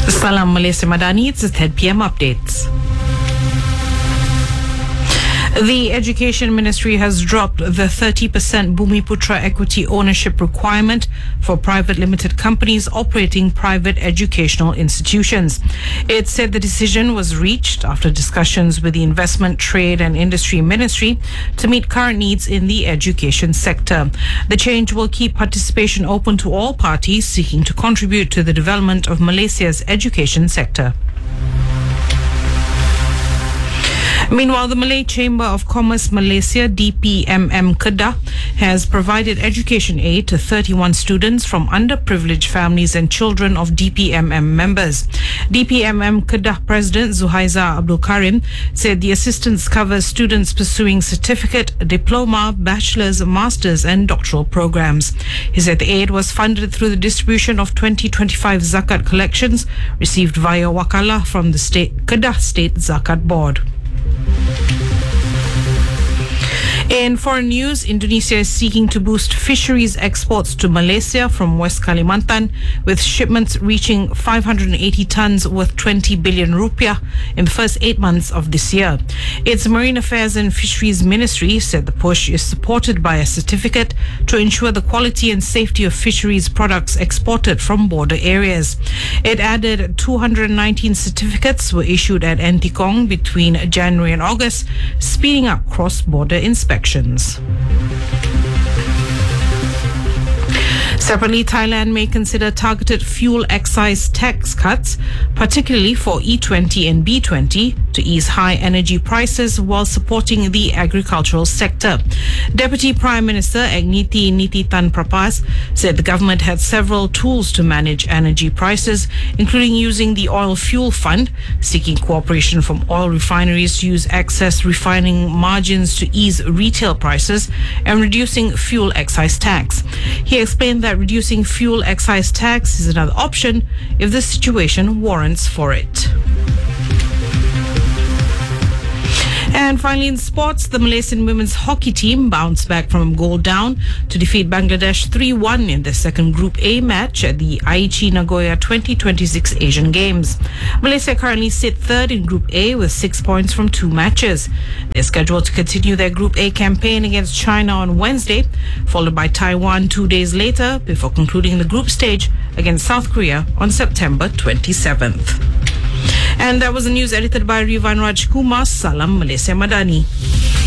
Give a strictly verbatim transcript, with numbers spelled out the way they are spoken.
Salam Malaysia Madani, it's the ten p m updates. The Education Ministry has dropped the thirty percent Bumiputra equity ownership requirement for private limited companies operating private educational institutions. It said the decision was reached after discussions with the Investment, Trade and Industry Ministry to meet current needs in the education sector. The change will keep participation open to all parties seeking to contribute to the development of Malaysia's education sector. Meanwhile, the Malay Chamber of Commerce Malaysia, D P M M Kedah, has provided education aid to thirty-one students from underprivileged families and children of D P M M members. D P M M Kedah President Zuhaiza Abdul Karim said the assistance covers students pursuing certificate, diploma, bachelor's, master's and doctoral programs. He said the aid was funded through the distribution of twenty twenty-five zakat collections received via Wakalah from the state Kedah State Zakat Board. In foreign news, Indonesia is seeking to boost fisheries exports to Malaysia from West Kalimantan, with shipments reaching five hundred eighty tons worth twenty billion rupiah in the first eight months of this year. Its Marine Affairs and Fisheries Ministry said the push is supported by a certificate to ensure the quality and safety of fisheries products exported from border areas. It added two hundred nineteen certificates were issued at Antikong between January and August, speeding up cross-border inspections. Separately, Thailand may consider targeted fuel excise tax cuts, particularly for E twenty and B twenty, to ease high energy prices while supporting the agricultural sector. Deputy Prime Minister Agniti Nititan Prapas said the government had several tools to manage energy prices, including using the Oil Fuel Fund, seeking cooperation from oil refineries to use excess refining margins to ease retail prices, and reducing fuel excise tax. He explained that reducing fuel excise tax is another option if the situation warrants for it. And finally, in sports, the Malaysian women's hockey team bounced back from a goal down to defeat Bangladesh three one in their second Group A match at the Aichi Nagoya twenty twenty-six Asian Games. Malaysia currently sit third in Group A with six points from two matches. They're scheduled to continue their Group A campaign against China on Wednesday, followed by Taiwan two days later, before concluding the group stage against South Korea on September twenty-seventh. And that was the news edited by Rivan Rajkumar. Salam Malaysia Madani.